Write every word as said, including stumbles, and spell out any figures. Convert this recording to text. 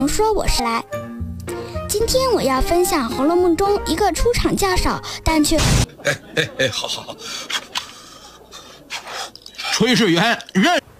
说我是来。今天我要分享《红楼梦》中一个出场较少但却…… 哎哎哎，好好好。炊事员任